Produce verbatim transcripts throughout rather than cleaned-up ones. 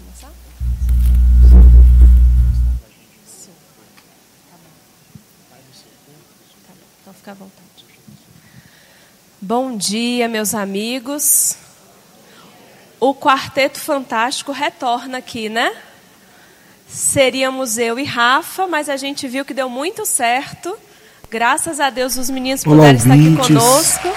começar? Sim. Tá bom. Tá bom. Então fica à vontade. Bom dia, meus amigos. O Quarteto Fantástico retorna aqui, né? Seríamos eu e Rafa, mas a gente viu que deu muito certo. Graças a Deus os meninos puderam estar aqui conosco.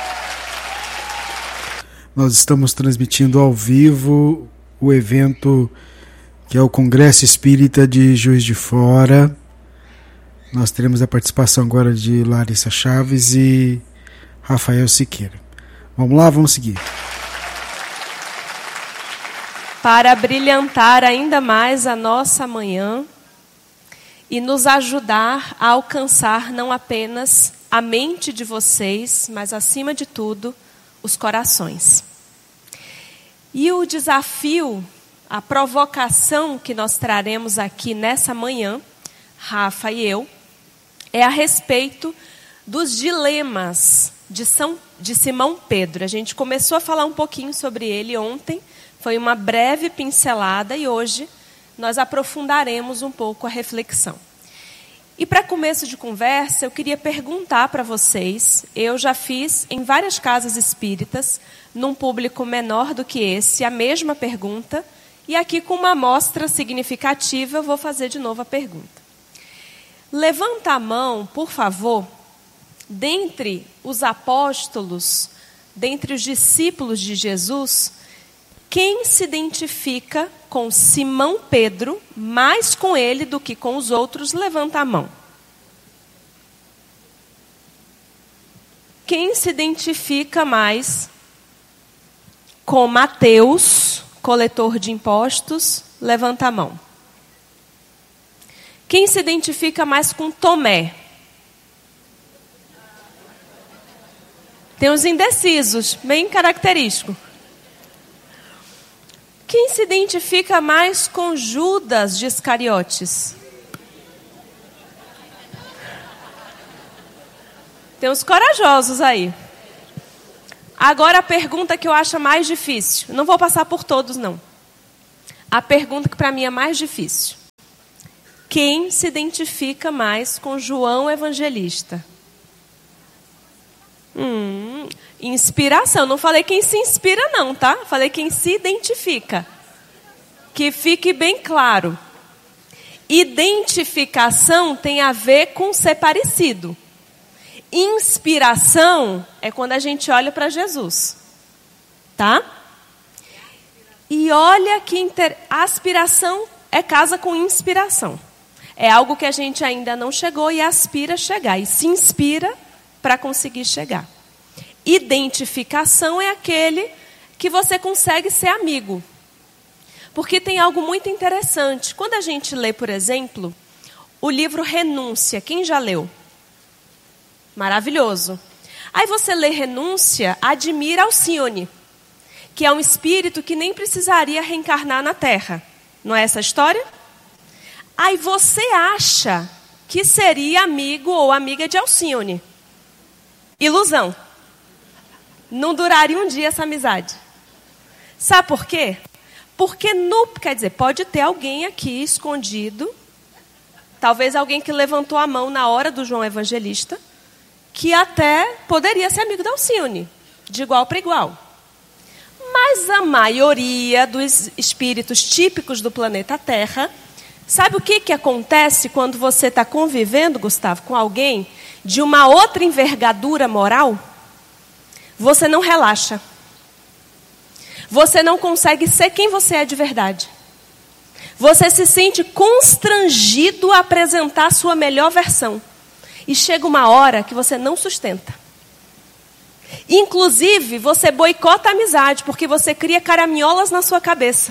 Nós estamos transmitindo ao vivo o evento que é o Congresso Espírita de Juiz de Fora. Nós teremos a participação agora de Larissa Chaves e Rafael Siqueira. Vamos lá, vamos seguir. Para brilhantar ainda mais a nossa manhã e nos ajudar a alcançar não apenas a mente de vocês, mas acima de tudo, os corações. E o desafio, a provocação que nós traremos aqui nessa manhã, Rafa e eu, é a respeito dos dilemas de, São, de Simão Pedro. A gente começou a falar um pouquinho sobre ele ontem, foi uma breve pincelada e hoje nós aprofundaremos um pouco a reflexão. E para começo de conversa, eu queria perguntar para vocês, eu já fiz em várias casas espíritas, num público menor do que esse, a mesma pergunta, e aqui com uma amostra significativa eu vou fazer de novo a pergunta. Levanta a mão, por favor, dentre os apóstolos, dentre os discípulos de Jesus, quem se identifica com Simão Pedro mais com ele do que com os outros, levanta a mão. Quem se identifica mais com Mateus, coletor de impostos, levanta a mão. Quem se identifica mais com Tomé? Tem os indecisos, bem característico. Quem se identifica mais com Judas de Iscariotes? Tem uns corajosos aí. Agora a pergunta que eu acho mais difícil. Não vou passar por todos, não. A pergunta que para mim é mais difícil. Quem se identifica mais com João Evangelista? Hum, inspiração. Não falei quem se inspira não, tá? Falei quem se identifica. Que fique bem claro. Identificação tem a ver com ser parecido. Inspiração é quando a gente olha para Jesus. Tá? E olha que inter... aspiração é casa com inspiração. É algo que a gente ainda não chegou e aspira a chegar. E se inspira para conseguir chegar. Identificação é aquele que você consegue ser amigo. Porque tem algo muito interessante. Quando a gente lê, por exemplo, o livro Renúncia. Quem já leu? Maravilhoso. Aí você lê Renúncia, admira Alcione, que é um espírito que nem precisaria reencarnar na Terra. Não é essa a história? Aí você acha que seria amigo ou amiga de Alcione. Ilusão. Não duraria um dia essa amizade. Sabe por quê? Porque, no, quer dizer, pode ter alguém aqui escondido, talvez alguém que levantou a mão na hora do João Evangelista, que até poderia ser amigo da Alcione, de igual para igual. Mas a maioria dos espíritos típicos do planeta Terra, sabe o que, que acontece quando você está convivendo, Gustavo, com alguém de uma outra envergadura moral? Você não relaxa. Você não consegue ser quem você é de verdade. Você se sente constrangido a apresentar a sua melhor versão. E chega uma hora que você não sustenta. Inclusive, você boicota a amizade, porque você cria caraminholas na sua cabeça.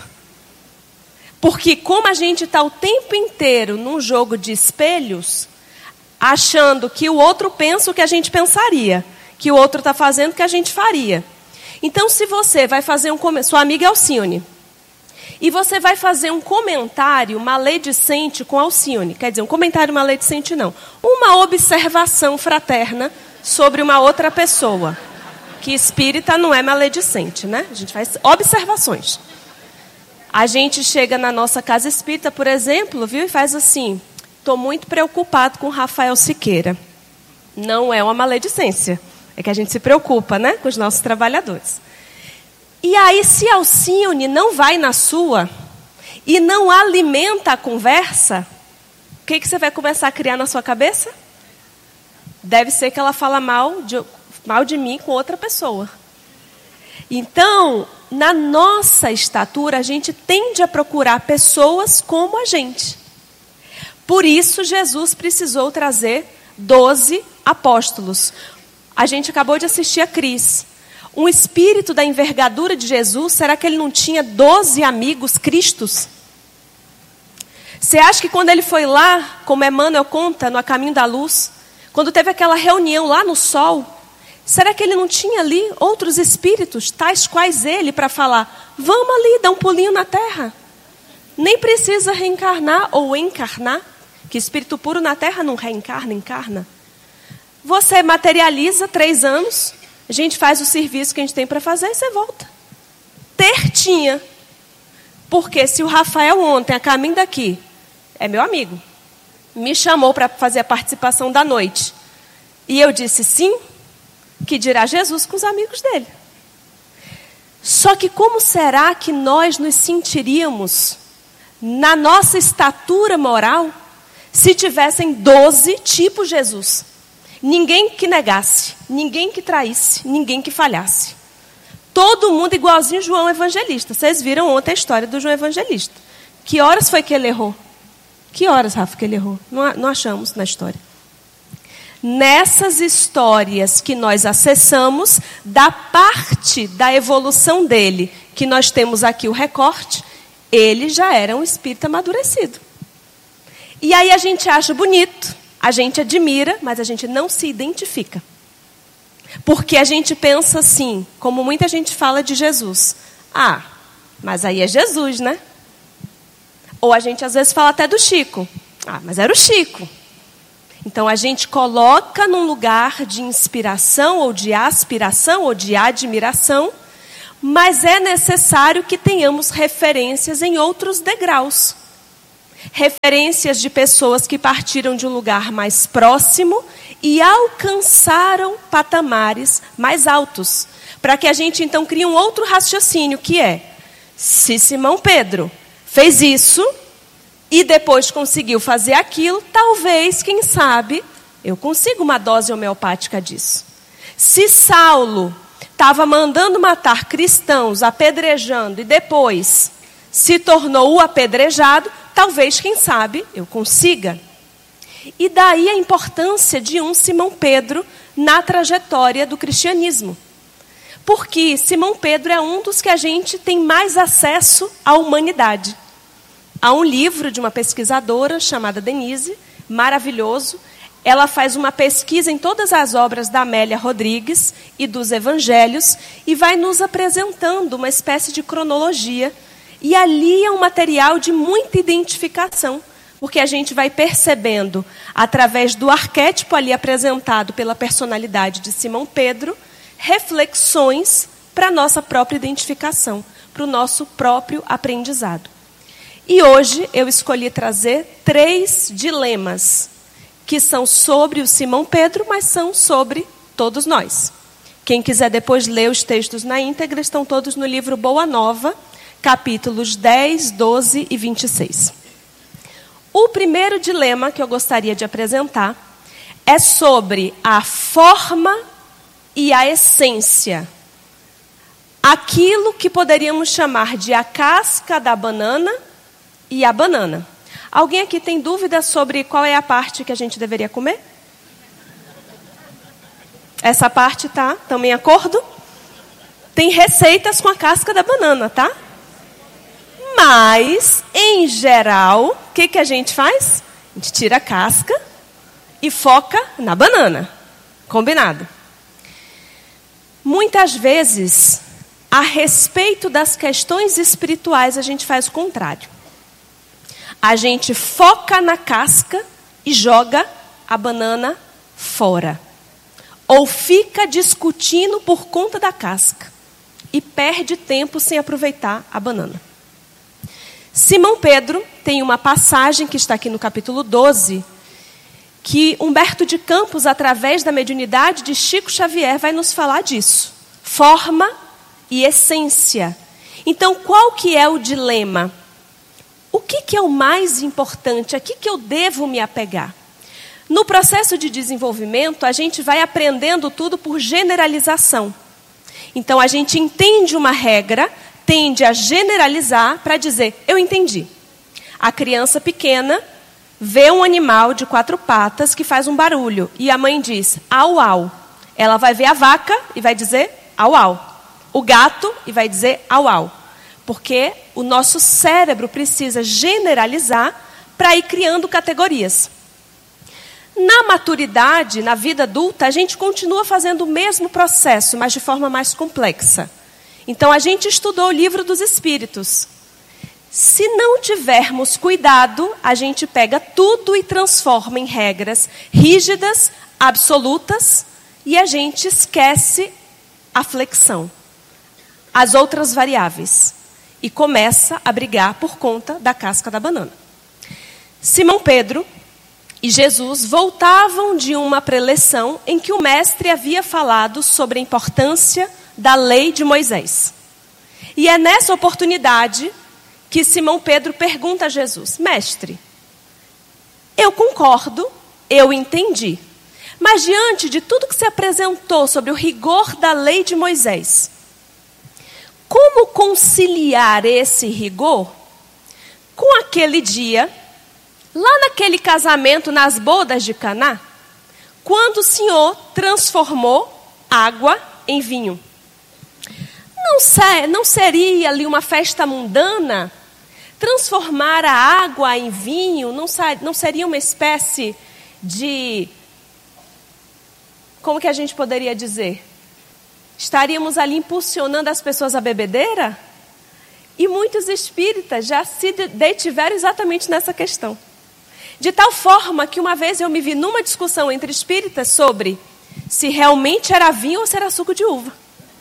Porque como a gente está o tempo inteiro num jogo de espelhos, achando que o outro pensa o que a gente pensaria, que o outro está fazendo o que a gente faria. Então, se você vai fazer um comentário, sua amiga Alcione, e você vai fazer um comentário maledicente com Alcione, quer dizer, um comentário maledicente não, uma observação fraterna sobre uma outra pessoa, que espírita não é maledicente, né? A gente faz observações. A gente chega na nossa casa espírita, por exemplo, viu, e faz assim: estou muito preocupado com Rafael Siqueira. Não é uma maledicência, é que a gente se preocupa, né, com os nossos trabalhadores. E aí, se Alcione não vai na sua e não alimenta a conversa, o que, que você vai começar a criar na sua cabeça? Deve ser que ela fala mal de, mal de mim com outra pessoa. Então, na nossa estatura, a gente tende a procurar pessoas como a gente. Por isso, Jesus precisou trazer doze apóstolos. A gente acabou de assistir a Cris. Um espírito da envergadura de Jesus, será que ele não tinha doze amigos cristos? Você acha que quando ele foi lá, como Emmanuel conta, no A Caminho da Luz, quando teve aquela reunião lá no sol, será que ele não tinha ali outros espíritos, tais quais ele, para falar: vamos ali, dar um pulinho na terra? Nem precisa reencarnar ou encarnar, que espírito puro na terra não reencarna, encarna. Você materializa três anos, a gente faz o serviço que a gente tem para fazer e você volta. Ter tinha. Porque se o Rafael ontem, a caminho daqui, é meu amigo, me chamou para fazer a participação da noite, e eu disse sim, que dirá Jesus com os amigos dele. Só que como será que nós nos sentiríamos na nossa estatura moral se tivessem doze tipo Jesus? Ninguém que negasse, ninguém que traísse, ninguém que falhasse. Todo mundo igualzinho João Evangelista. Vocês viram ontem a história do João Evangelista. Que horas foi que ele errou? Que horas, Rafa, que ele errou? Não, não achamos na história. Nessas histórias que nós acessamos, da parte da evolução dele, que nós temos aqui o recorte, ele já era um espírito amadurecido. E aí a gente acha bonito, a gente admira, mas a gente não se identifica. Porque a gente pensa assim, como muita gente fala de Jesus: ah, mas aí é Jesus, né? Ou a gente às vezes fala até do Chico: ah, mas era o Chico. Então a gente coloca num lugar de inspiração, ou de aspiração, ou de admiração, mas é necessário que tenhamos referências em outros degraus. Referências de pessoas que partiram de um lugar mais próximo e alcançaram patamares mais altos. Para que a gente então crie um outro raciocínio, que é: se Simão Pedro fez isso e depois conseguiu fazer aquilo, talvez, quem sabe, eu consiga uma dose homeopática disso. Se Saulo estava mandando matar cristãos, apedrejando, e depois se tornou o apedrejado, talvez, quem sabe, eu consiga. E daí a importância de um Simão Pedro na trajetória do cristianismo. Porque Simão Pedro é um dos que a gente tem mais acesso à humanidade. Há um livro de uma pesquisadora chamada Denise, maravilhoso. Ela faz uma pesquisa em todas as obras da Amélia Rodrigues e dos evangelhos e vai nos apresentando uma espécie de cronologia. E ali é um material de muita identificação, porque a gente vai percebendo, através do arquétipo ali apresentado pela personalidade de Simão Pedro, reflexões para a nossa própria identificação, para o nosso próprio aprendizado. E hoje eu escolhi trazer três dilemas, que são sobre o Simão Pedro, mas são sobre todos nós. Quem quiser depois ler os textos na íntegra, estão todos no livro Boa Nova, capítulos dez, doze e vinte e seis. O primeiro dilema que eu gostaria de apresentar é sobre a forma e a essência. Aquilo que poderíamos chamar de a casca da banana e a banana. Alguém aqui tem dúvida sobre qual é a parte que a gente deveria comer? Essa parte, tá? Estamos em acordo? Tem receitas com a casca da banana, tá? Mas, em geral, o que, que a gente faz? A gente tira a casca e foca na banana. Combinado? Muitas vezes, a respeito das questões espirituais, a gente faz o contrário. A gente foca na casca e joga a banana fora. Ou fica discutindo por conta da casca e perde tempo sem aproveitar a banana. Simão Pedro tem uma passagem que está aqui no capítulo doze, que Humberto de Campos, através da mediunidade de Chico Xavier, vai nos falar disso. Forma e essência. Então, qual que é o dilema? O que, que é o mais importante? A que, que eu devo me apegar? No processo de desenvolvimento, a gente vai aprendendo tudo por generalização. Então, a gente entende uma regra, tende a generalizar para dizer, eu entendi. A criança pequena vê um animal de quatro patas que faz um barulho. E a mãe diz, au, au. Ela vai ver a vaca e vai dizer, au, au. O gato e vai dizer, au, au. Porque o nosso cérebro precisa generalizar para ir criando categorias. Na maturidade, na vida adulta, a gente continua fazendo o mesmo processo, mas de forma mais complexa. Então, a gente estudou o Livro dos Espíritos. Se não tivermos cuidado, a gente pega tudo e transforma em regras rígidas, absolutas, e a gente esquece a flexão, as outras variáveis, e começa a brigar por conta da casca da banana. Simão Pedro e Jesus voltavam de uma preleção em que o mestre havia falado sobre a importância da lei de Moisés. E é nessa oportunidade que Simão Pedro pergunta a Jesus, mestre, eu concordo, eu entendi, mas diante de tudo que se apresentou sobre o rigor da lei de Moisés, como conciliar esse rigor com aquele dia, lá naquele casamento, nas bodas de Caná, quando o Senhor transformou água em vinho? Não, ser, não seria ali uma festa mundana? Transformar a água em vinho não, não seria uma espécie de... Como que a gente poderia dizer? Estaríamos ali impulsionando as pessoas à bebedeira? E muitos espíritas já se detiveram exatamente nessa questão. De tal forma que uma vez eu me vi numa discussão entre espíritas sobre se realmente era vinho ou se era suco de uva.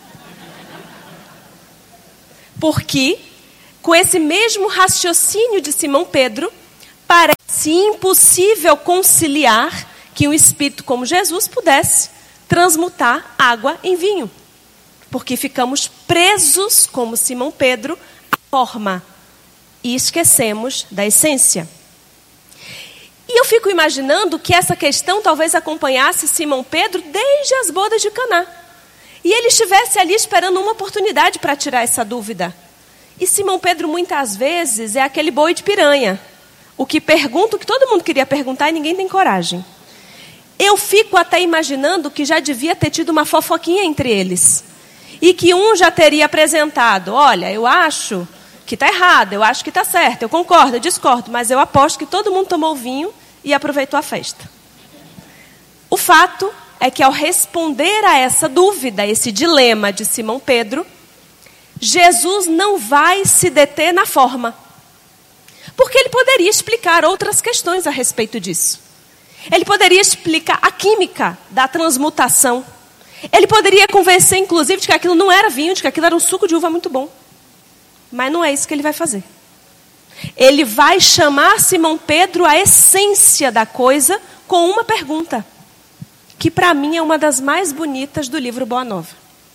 Porque, com esse mesmo raciocínio de Simão Pedro, parece impossível conciliar que um espírito como Jesus pudesse transmutar água em vinho. Porque ficamos presos, como Simão Pedro, à forma e esquecemos da essência. E eu fico imaginando que essa questão talvez acompanhasse Simão Pedro desde as bodas de Caná. E ele estivesse ali esperando uma oportunidade para tirar essa dúvida. E Simão Pedro muitas vezes é aquele boi de piranha. O que pergunta, o que todo mundo queria perguntar e ninguém tem coragem. Eu fico até imaginando que já devia ter tido uma fofoquinha entre eles. E que um já teria apresentado, olha, eu acho que está errado, eu acho que está certo, eu concordo, eu discordo, mas eu aposto que todo mundo tomou vinho e aproveitou a festa. O fato é que ao responder a essa dúvida, esse dilema de Simão Pedro, Jesus não vai se deter na forma. Porque ele poderia explicar outras questões a respeito disso. Ele poderia explicar a química da transmutação. Ele poderia convencer, inclusive, de que aquilo não era vinho, de que aquilo era um suco de uva muito bom. Mas não é isso que ele vai fazer. Ele vai chamar Simão Pedro à essência da coisa com uma pergunta, que para mim é uma das mais bonitas do livro Boa Nova.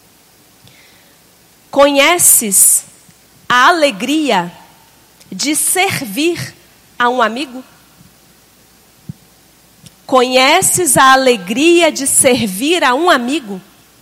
Conheces a alegria de servir a um amigo? Conheces a alegria de servir a um amigo?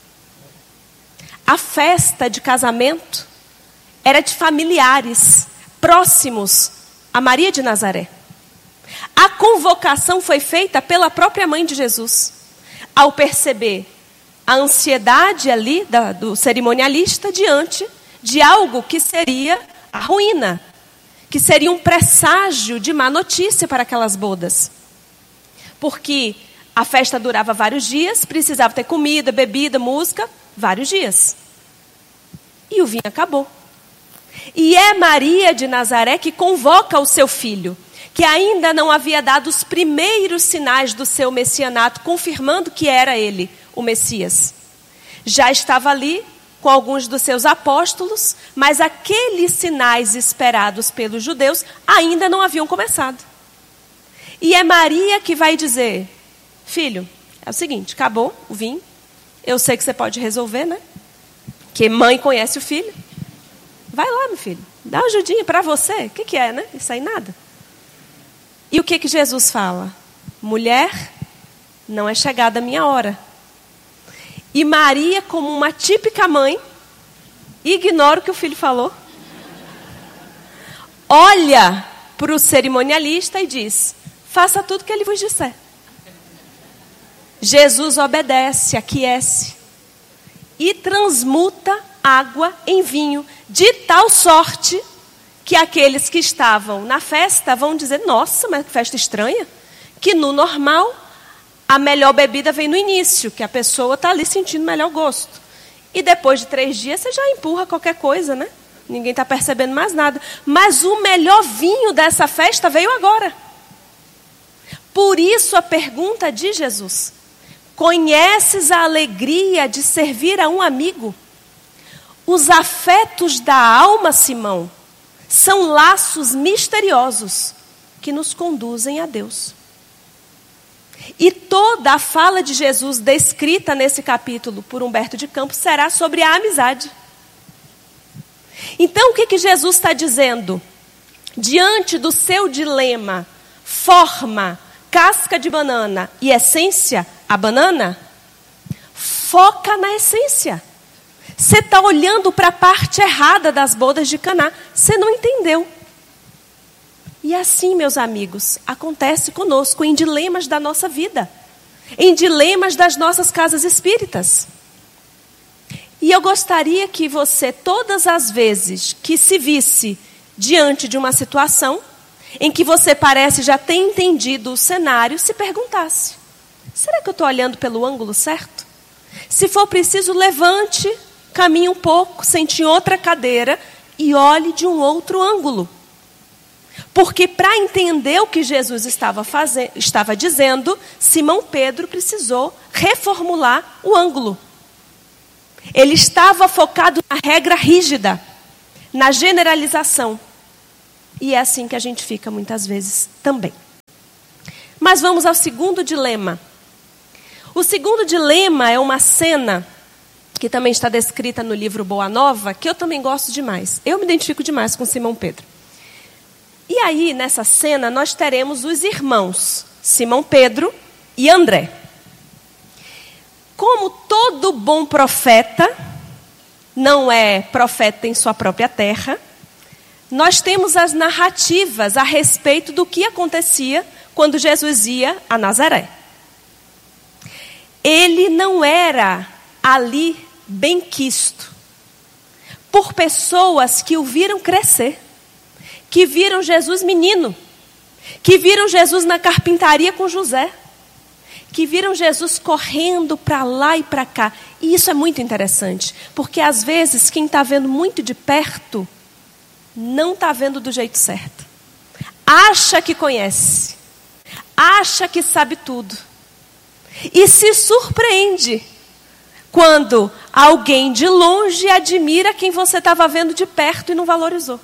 A festa de casamento era de familiares próximos a Maria de Nazaré. A convocação foi feita pela própria mãe de Jesus. Ao perceber a ansiedade ali da, do cerimonialista diante de algo que seria a ruína, que seria um presságio de má notícia para aquelas bodas. Porque a festa durava vários dias, precisava ter comida, bebida, música, vários dias. E o vinho acabou. E é Maria de Nazaré que convoca o seu filho, que ainda não havia dado os primeiros sinais do seu messianato, confirmando que era ele, o Messias. Já estava ali com alguns dos seus apóstolos, mas aqueles sinais esperados pelos judeus ainda não haviam começado. E é Maria que vai dizer: filho, é o seguinte, acabou o vinho, eu sei que você pode resolver, né? Que mãe conhece o filho. Vai lá, meu filho, dá uma ajudinha para você. O que, que é, né? Isso aí nada. E o que, que Jesus fala? Mulher, não é chegada a minha hora. E Maria, como uma típica mãe, ignora o que o filho falou. Olha para o cerimonialista e diz: faça tudo o que ele vos disser. Jesus obedece, aquece e transmuta água em vinho, de tal sorte que aqueles que estavam na festa vão dizer: nossa, mas que festa estranha, que no normal a melhor bebida vem no início, que a pessoa está ali sentindo melhor gosto. E depois de três dias você já empurra qualquer coisa, né? Ninguém está percebendo mais nada. Mas o melhor vinho dessa festa veio agora. Por isso a pergunta de Jesus: conheces a alegria de servir a um amigo? Os afetos da alma, Simão, são laços misteriosos que nos conduzem a Deus. E toda a fala de Jesus descrita nesse capítulo por Humberto de Campos será sobre a amizade. Então o que, que Jesus está dizendo? Diante do seu dilema, forma, casca de banana e essência, a banana, foca na essência. Você está olhando para a parte errada das bodas de Caná. Você não entendeu. E assim, meus amigos, acontece conosco em dilemas da nossa vida. Em dilemas das nossas casas espíritas. E eu gostaria que você, todas as vezes que se visse diante de uma situação em que você parece já ter entendido o cenário, se perguntasse: será que eu estou olhando pelo ângulo certo? Se for preciso, levante, caminhe um pouco, sente em outra cadeira e olhe de um outro ângulo. Porque para entender o que Jesus estava, fazendo, estava dizendo, Simão Pedro precisou reformular o ângulo. Ele estava focado na regra rígida, na generalização. E é assim que a gente fica muitas vezes também. Mas vamos ao segundo dilema. O segundo dilema é uma cena que também está descrita no livro Boa Nova, que eu também gosto demais. Eu me identifico demais com Simão Pedro. E aí, nessa cena, nós teremos os irmãos Simão Pedro e André. Como todo bom profeta não é profeta em sua própria terra, nós temos as narrativas a respeito do que acontecia quando Jesus ia a Nazaré. Ele não era ali benquisto por pessoas que o viram crescer, que viram Jesus menino, que viram Jesus na carpintaria com José, que viram Jesus correndo para lá e para cá. E isso é muito interessante, porque às vezes quem está vendo muito de perto não está vendo do jeito certo. Acha que conhece, acha que sabe tudo. E se surpreende quando alguém de longe admira quem você estava vendo de perto e não valorizou.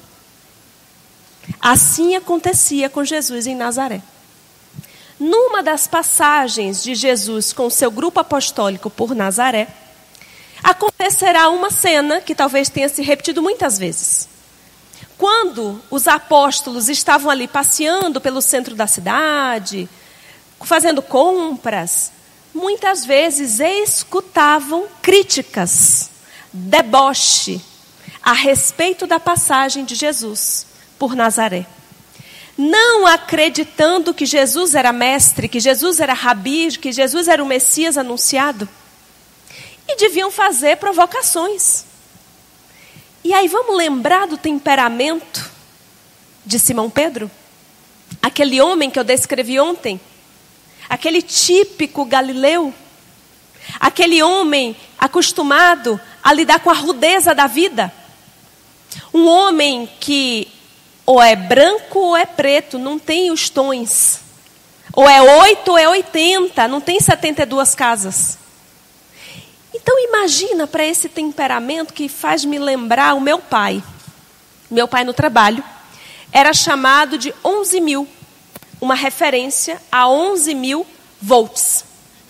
Assim acontecia com Jesus em Nazaré. Numa das passagens de Jesus com seu grupo apostólico por Nazaré, acontecerá uma cena que talvez tenha se repetido muitas vezes. Quando os apóstolos estavam ali passeando pelo centro da cidade, fazendo compras, muitas vezes escutavam críticas, deboche, a respeito da passagem de Jesus por Nazaré. Não acreditando que Jesus era mestre, que Jesus era rabi, que Jesus era o Messias anunciado. E deviam fazer provocações. E aí vamos lembrar do temperamento de Simão Pedro? Aquele homem que eu descrevi ontem? Aquele típico galileu? Aquele homem acostumado a lidar com a rudeza da vida? Um homem que ou é branco ou é preto, não tem os tons. Ou é oito ou é oitenta, não tem setenta e duas casas. Então imagina para esse temperamento que faz me lembrar o meu pai. Meu pai no trabalho era chamado de onze mil, uma referência a onze mil volts.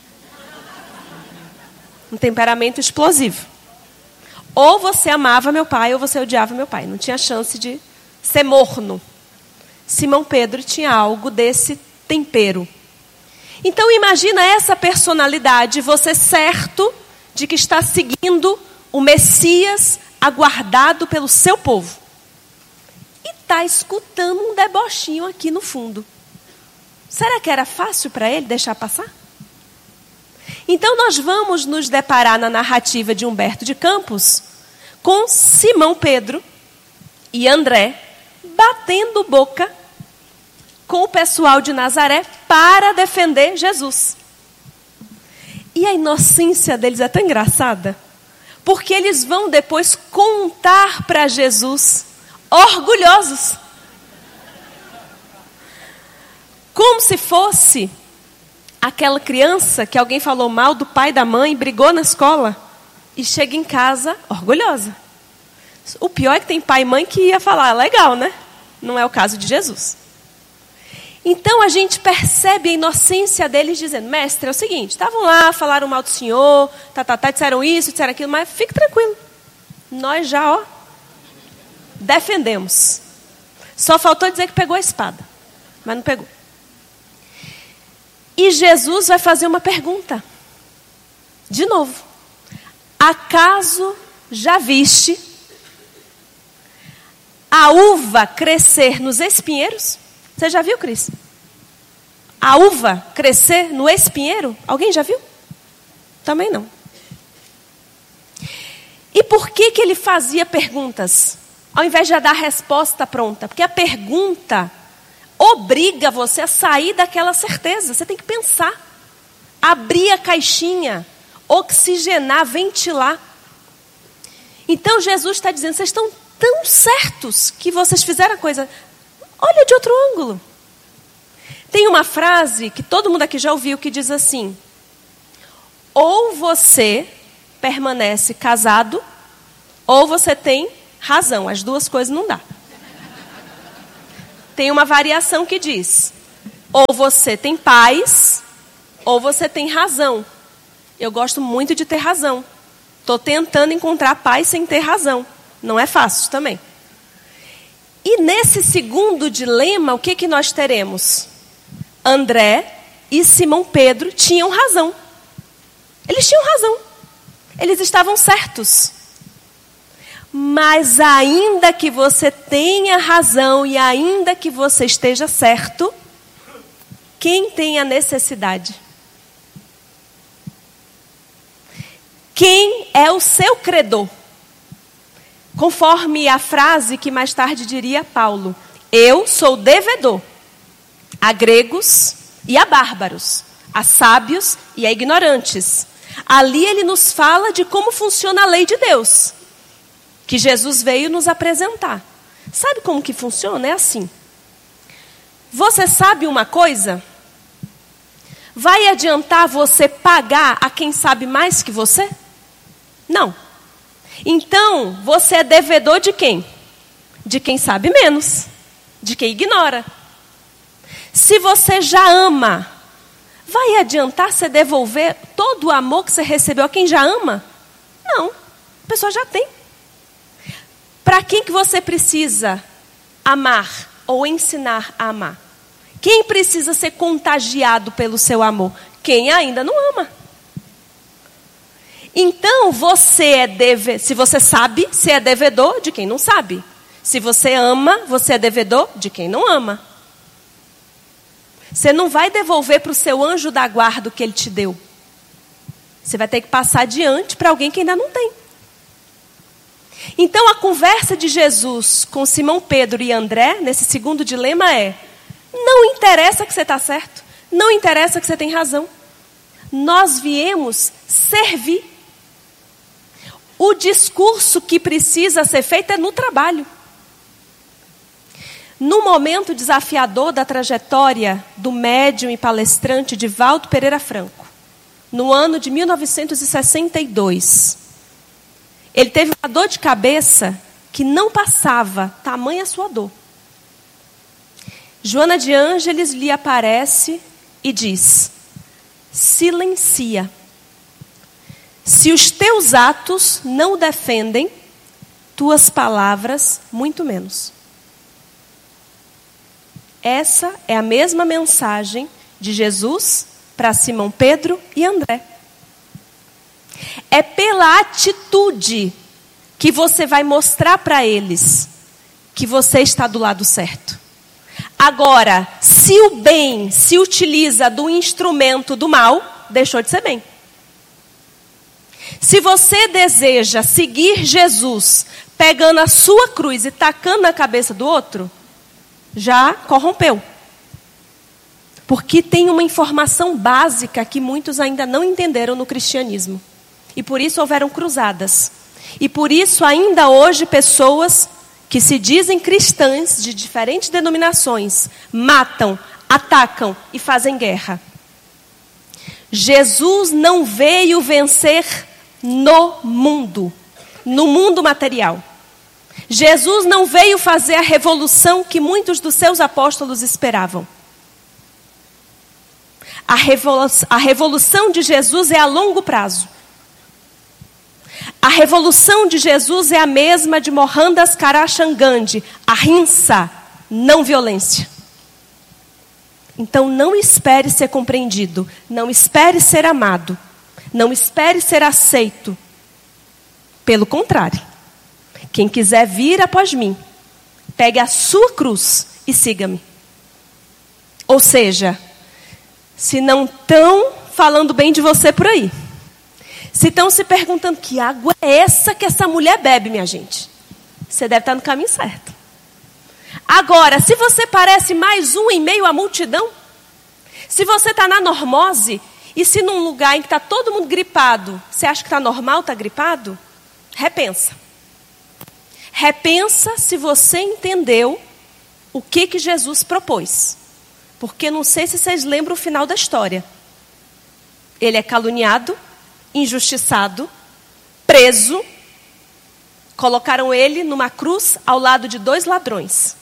Um temperamento explosivo. Ou você amava meu pai ou você odiava meu pai. Não tinha chance de ser morno. Simão Pedro tinha algo desse tempero. Então imagina essa personalidade, você certo de que está seguindo o Messias aguardado pelo seu povo. E está escutando um debochinho aqui no fundo. Será que era fácil para ele deixar passar? Então nós vamos nos deparar na narrativa de Humberto de Campos com Simão Pedro e André batendo boca com o pessoal de Nazaré para defender Jesus. E a inocência deles é tão engraçada, porque eles vão depois contar para Jesus, orgulhosos. Como se fosse aquela criança que alguém falou mal do pai e da mãe, brigou na escola e chega em casa orgulhosa. O pior é que tem pai e mãe que ia falar, legal, né? Não é o caso de Jesus. Então a gente percebe a inocência deles dizendo, mestre, é o seguinte, estavam lá, falaram mal do senhor, tá, tá, tá, disseram isso, disseram aquilo, mas fique tranquilo. Nós já, ó, defendemos. Só faltou dizer que pegou a espada, mas não pegou. E Jesus vai fazer uma pergunta. De novo. Acaso já viste a uva crescer nos espinheiros? Você já viu, Cris? A uva crescer no espinheiro? Alguém já viu? Também não. E por que que ele fazia perguntas, ao invés de dar a resposta pronta? Porque a pergunta obriga você a sair daquela certeza. Você tem que pensar. Abrir a caixinha. Oxigenar, ventilar. Então Jesus está dizendo, vocês estão tão certos que vocês fizeram a coisa. Olha de outro ângulo. Tem uma frase que todo mundo aqui já ouviu que diz assim, ou você permanece casado, ou você tem razão. As duas coisas não dá. Tem uma variação que diz, ou você tem paz, ou você tem razão. Eu gosto muito de ter razão. Estou tentando encontrar paz sem ter razão. Não é fácil também. E nesse segundo dilema, o que, que nós teremos? André e Simão Pedro tinham razão. Eles tinham razão. Eles estavam certos. Mas ainda que você tenha razão e ainda que você esteja certo, quem tem a necessidade? Quem é o seu credor? Conforme a frase que mais tarde diria Paulo, eu sou devedor a gregos e a bárbaros, a sábios e a ignorantes. Ali ele nos fala de como funciona a lei de Deus, que Jesus veio nos apresentar. Sabe como que funciona? É assim. Você sabe uma coisa? Vai adiantar você pagar a quem sabe mais que você? Não. Então, você é devedor de quem? De quem sabe menos. De quem ignora. Se você já ama, vai adiantar você devolver todo o amor que você recebeu a quem já ama? Não. A pessoa já tem. Para quem que você precisa amar ou ensinar a amar? Quem precisa ser contagiado pelo seu amor? Quem ainda não ama. Então, você é deve... se você sabe, você é devedor de quem não sabe. Se você ama, você é devedor de quem não ama. Você não vai devolver para o seu anjo da guarda o que ele te deu. Você vai ter que passar adiante para alguém que ainda não tem. Então, a conversa de Jesus com Simão Pedro e André, nesse segundo dilema é, não interessa que você está certo, não interessa que você tem razão. Nós viemos servir. O discurso que precisa ser feito é no trabalho. No momento desafiador da trajetória do médium e palestrante Divaldo Pereira Franco, no ano de mil novecentos e sessenta e dois. Ele teve uma dor de cabeça que não passava, tamanha a sua dor. Joana de Ângeles lhe aparece e diz: silencia. Se os teus atos não o defendem, tuas palavras muito menos. Essa é a mesma mensagem de Jesus para Simão Pedro e André. É pela atitude que você vai mostrar para eles que você está do lado certo. Agora, se o bem se utiliza do instrumento do mal, deixou de ser bem. Se você deseja seguir Jesus pegando a sua cruz e tacando na cabeça do outro, já corrompeu. Porque tem uma informação básica que muitos ainda não entenderam no cristianismo. E por isso houveram cruzadas. E por isso ainda hoje pessoas que se dizem cristãs de diferentes denominações matam, atacam e fazem guerra. Jesus não veio vencer no mundo, no mundo material. Jesus não veio fazer a revolução que muitos dos seus apóstolos esperavam. A revolução, a revolução de Jesus é a longo prazo. A revolução de Jesus é a mesma de Mohandas Karachand Gandhi, ahimsa, não violência. Então não espere ser compreendido, não espere ser amado, não espere ser aceito. Pelo contrário, quem quiser vir após mim, pegue a sua cruz e siga-me. Ou seja, se não estão falando bem de você por aí, se estão se perguntando que água é essa que essa mulher bebe, minha gente, você deve estar no caminho certo. Agora, se você parece mais um em meio à multidão, se você está na normose, e se num lugar em que está todo mundo gripado, você acha que está normal, está gripado? Repensa. Repensa se você entendeu o que, que Jesus propôs. Porque não sei se vocês lembram o final da história. Ele é caluniado, injustiçado, preso. Colocaram ele numa cruz ao lado de dois ladrões.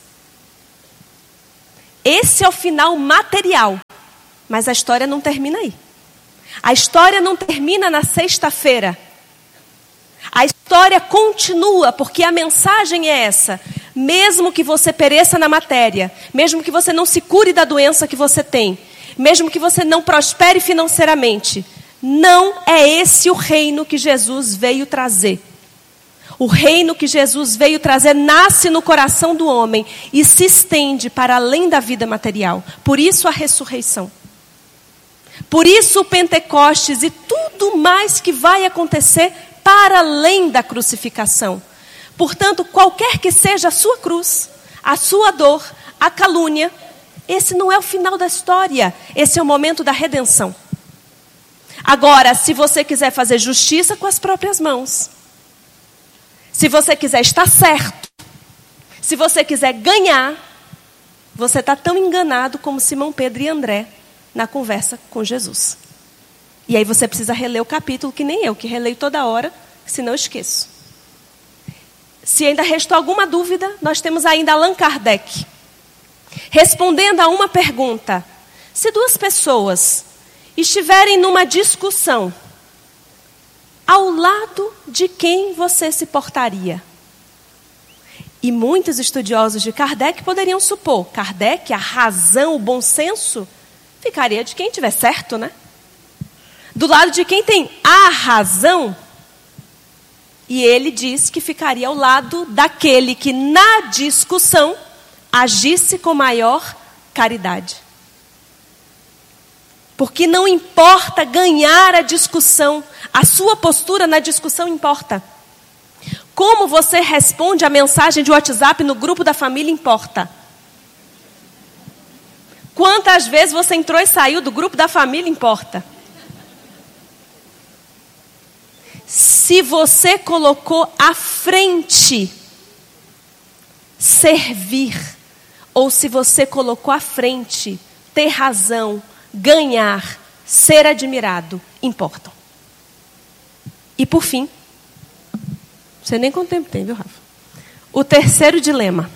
Esse é o final material. Mas a história não termina aí. A história não termina na sexta-feira. A história continua, porque a mensagem é essa. Mesmo que você pereça na matéria, mesmo que você não se cure da doença que você tem, mesmo que você não prospere financeiramente, não é esse o reino que Jesus veio trazer. O reino que Jesus veio trazer nasce no coração do homem e se estende para além da vida material. Por isso a ressurreição. Por isso o Pentecostes e tudo mais que vai acontecer para além da crucificação. Portanto, qualquer que seja a sua cruz, a sua dor, a calúnia, esse não é o final da história. Esse é o momento da redenção. Agora, se você quiser fazer justiça com as próprias mãos, se você quiser estar certo, se você quiser ganhar, você está tão enganado como Simão Pedro e André na conversa com Jesus. E aí você precisa reler o capítulo, que nem eu, que releio toda hora, senão eu esqueço. Se ainda restou alguma dúvida, nós temos ainda Allan Kardec, respondendo a uma pergunta. Se duas pessoas estiverem numa discussão, ao lado de quem você se portaria? E muitos estudiosos de Kardec poderiam supor, Kardec, a razão, o bom senso, ficaria de quem tiver certo, né? Do lado de quem tem a razão. E ele diz que ficaria ao lado daquele que na discussão agisse com maior caridade. Porque não importa ganhar a discussão, a sua postura na discussão importa. Como você responde a mensagem de WhatsApp no grupo da família importa. Quantas vezes você entrou e saiu do grupo da família importa. Se você colocou à frente servir, ou se você colocou à frente ter razão, ganhar, ser admirado, importam. E por fim, não sei nem quanto tempo tem, viu, Rafa? O terceiro dilema.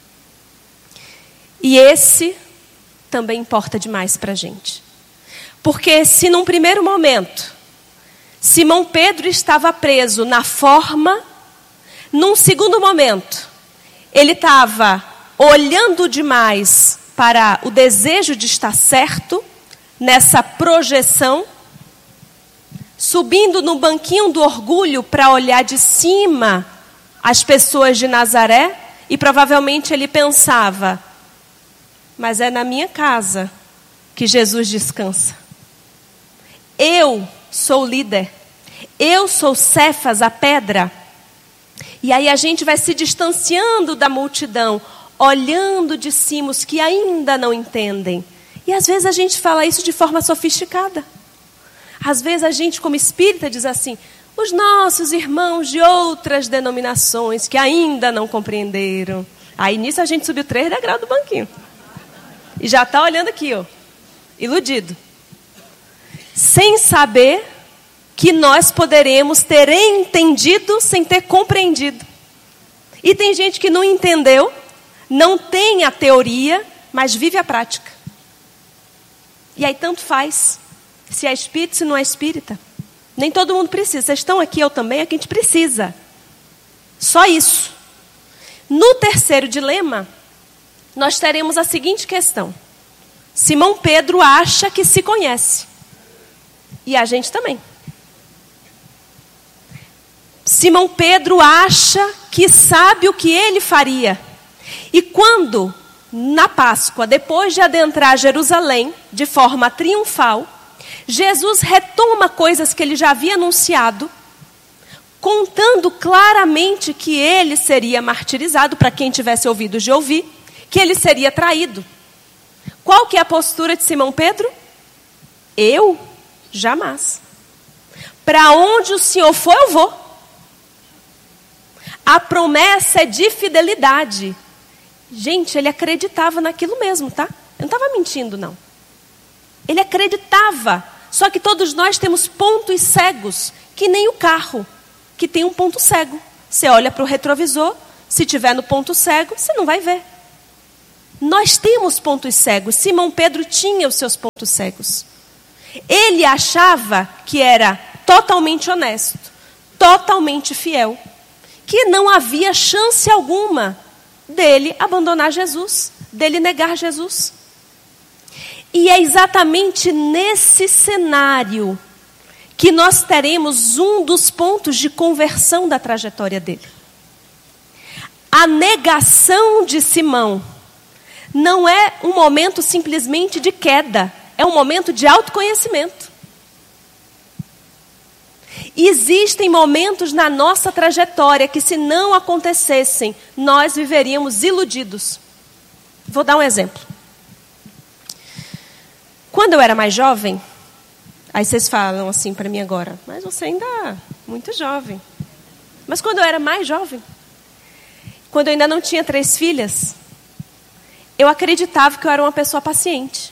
E esse também importa demais para a gente. Porque se num primeiro momento, Simão Pedro estava preso na forma, num segundo momento, ele estava olhando demais para o desejo de estar certo, nessa projeção, subindo no banquinho do orgulho para olhar de cima as pessoas de Nazaré, e provavelmente ele pensava, mas é na minha casa que Jesus descansa. Eu sou o líder, eu sou Cefas, a pedra. E aí a gente vai se distanciando da multidão, olhando de cima os que ainda não entendem. E às vezes a gente fala isso de forma sofisticada. Às vezes a gente, como espírita, diz assim, os nossos irmãos de outras denominações que ainda não compreenderam. Aí nisso a gente subiu três degraus do banquinho. E já está olhando aqui, ó, iludido. Sem saber que nós poderemos ter entendido sem ter compreendido. E tem gente que não entendeu, não tem a teoria, mas vive a prática. E aí tanto faz, se é espírita, se não é espírita. Nem todo mundo precisa. Vocês estão aqui, eu também, é que a gente precisa. Só isso. No terceiro dilema, nós teremos a seguinte questão. Simão Pedro acha que se conhece. E a gente também. Simão Pedro acha que sabe o que ele faria. E quando, na Páscoa, depois de adentrar Jerusalém, de forma triunfal, Jesus retoma coisas que ele já havia anunciado, contando claramente que ele seria martirizado, para quem tivesse ouvido de ouvir, que ele seria traído. Qual que é a postura de Simão Pedro? Eu? Jamais. Para onde o Senhor for, eu vou. A promessa é de fidelidade. Gente, ele acreditava naquilo mesmo, tá? Eu não estava mentindo, não. Ele acreditava. Só que todos nós temos pontos cegos, que nem o carro, que tem um ponto cego. Você olha para o retrovisor, se tiver no ponto cego, você não vai ver. Nós temos pontos cegos. Simão Pedro tinha os seus pontos cegos. Ele achava que era totalmente honesto, totalmente fiel, que não havia chance alguma dele abandonar Jesus, dele negar Jesus. E é exatamente nesse cenário que nós teremos um dos pontos de conversão da trajetória dele. A negação de Simão não é um momento simplesmente de queda, é um momento de autoconhecimento. Existem momentos na nossa trajetória que, se não acontecessem, nós viveríamos iludidos. Vou dar um exemplo. Quando eu era mais jovem, aí vocês falam assim para mim agora, mas você ainda é muito jovem. Mas quando eu era mais jovem, quando eu ainda não tinha três filhas, eu acreditava que eu era uma pessoa paciente.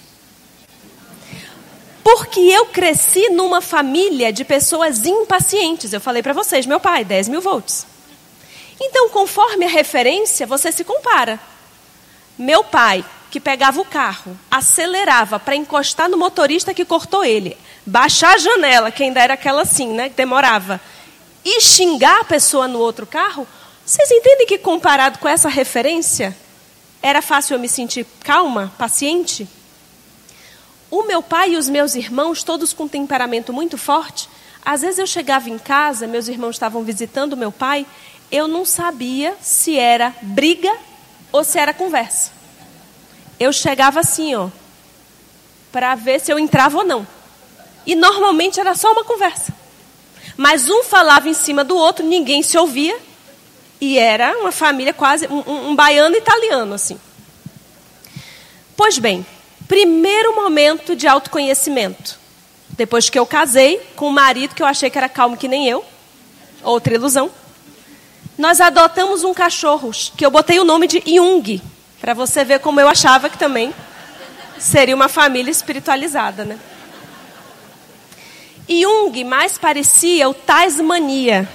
Porque eu cresci numa família de pessoas impacientes. Eu falei para vocês, meu pai, dez mil volts. Então, conforme a referência, você se compara. Meu pai, que pegava o carro, acelerava para encostar no motorista que cortou ele, baixar a janela, que ainda era aquela assim, né, que demorava, e xingar a pessoa no outro carro, vocês entendem que comparado com essa referência, era fácil eu me sentir calma, paciente? O meu pai e os meus irmãos, todos com temperamento muito forte, às vezes eu chegava em casa, meus irmãos estavam visitando meu pai, eu não sabia se era briga ou se era conversa. Eu chegava assim, ó, para ver se eu entrava ou não. E normalmente era só uma conversa. Mas um falava em cima do outro, ninguém se ouvia, e era uma família quase, um, um, um baiano italiano, assim. Pois bem, primeiro momento de autoconhecimento. Depois que eu casei com um marido que eu achei que era calmo que nem eu. Outra ilusão. Nós adotamos um cachorro que eu botei o nome de Jung. Para você ver como eu achava que também seria uma família espiritualizada, né? Jung mais parecia o Tasmania.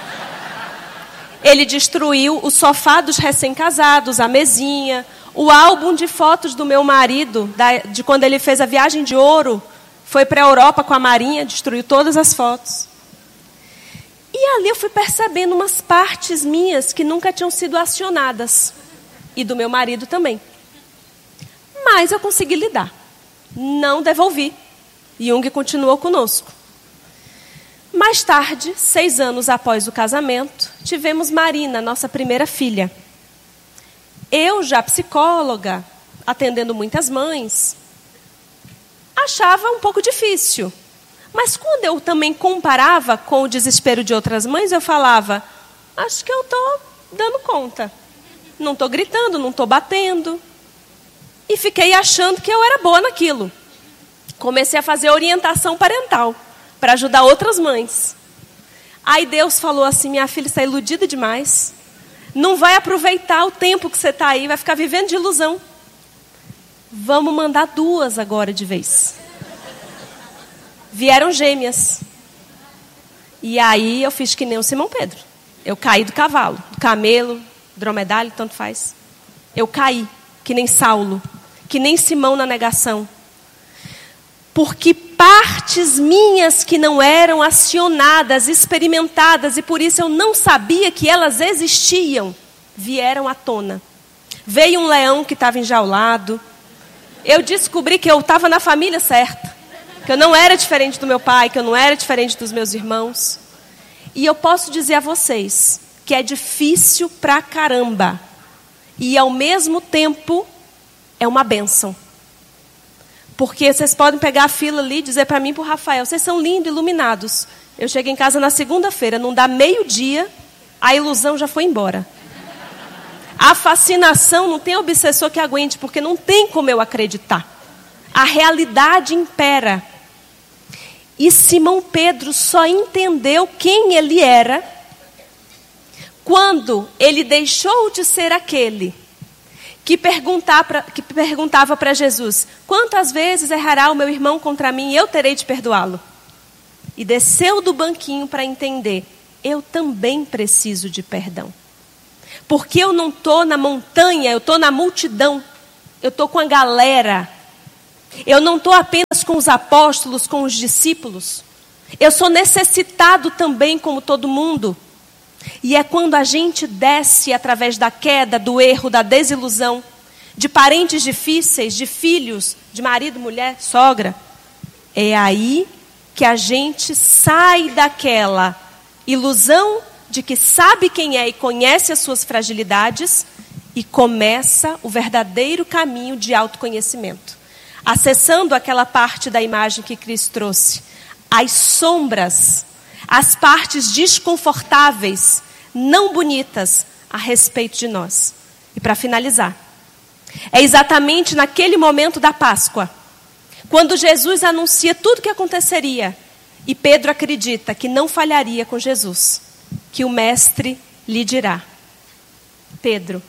Ele destruiu o sofá dos recém-casados, a mesinha, o álbum de fotos do meu marido, da, de quando ele fez a viagem de ouro, foi para a Europa com a Marinha, destruiu todas as fotos. E ali eu fui percebendo umas partes minhas que nunca tinham sido acionadas. E do meu marido também. Mas eu consegui lidar. Não devolvi. Jung continuou conosco. Mais tarde, seis anos após o casamento, tivemos Marina, nossa primeira filha. Eu, já psicóloga, atendendo muitas mães, achava um pouco difícil. Mas quando eu também comparava com o desespero de outras mães, eu falava, acho que eu estou dando conta. Não estou gritando, não estou batendo. E fiquei achando que eu era boa naquilo. Comecei a fazer orientação parental, para ajudar outras mães. Aí Deus falou assim, minha filha está iludida demais. Não vai aproveitar o tempo que você está aí, vai ficar vivendo de ilusão. Vamos mandar duas agora de vez. Vieram gêmeas. E aí eu fiz que nem o Simão Pedro. Eu caí do cavalo, do camelo, dromedário, tanto faz. Eu caí, que nem Saulo, que nem Simão na negação. Porque partes minhas que não eram acionadas, experimentadas, e por isso eu não sabia que elas existiam, vieram à tona. Veio um leão que estava enjaulado. Eu descobri que eu estava na família certa. Que eu não era diferente do meu pai, que eu não era diferente dos meus irmãos. E eu posso dizer a vocês que é difícil pra caramba. E ao mesmo tempo é uma bênção. Porque vocês podem pegar a fila ali e dizer para mim e para o Rafael, vocês são lindos, iluminados. Eu chego em casa na segunda-feira, não dá meio-dia, a ilusão já foi embora. A fascinação não tem obsessor que aguente, porque não tem como eu acreditar. A realidade impera. E Simão Pedro só entendeu quem ele era quando ele deixou de ser aquele que, perguntar que perguntava para Jesus, quantas vezes errará o meu irmão contra mim e eu terei de perdoá-lo? E desceu do banquinho para entender, eu também preciso de perdão. Porque eu não estou na montanha, eu estou na multidão, eu estou com a galera. Eu não estou apenas com os apóstolos, com os discípulos. Eu sou necessitado também como todo mundo. E é quando a gente desce através da queda, do erro, da desilusão, de parentes difíceis, de filhos, de marido, mulher, sogra. É aí que a gente sai daquela ilusão de que sabe quem é e conhece as suas fragilidades e começa o verdadeiro caminho de autoconhecimento. Acessando aquela parte da imagem que Cristo trouxe. As sombras, as partes desconfortáveis, não bonitas, a respeito de nós. E para finalizar, é exatamente naquele momento da Páscoa, quando Jesus anuncia tudo o que aconteceria, e Pedro acredita que não falharia com Jesus, que o Mestre lhe dirá, Pedro,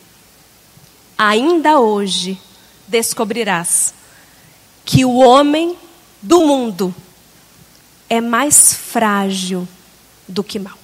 ainda hoje descobrirás que o homem do mundo é mais frágil do que mau.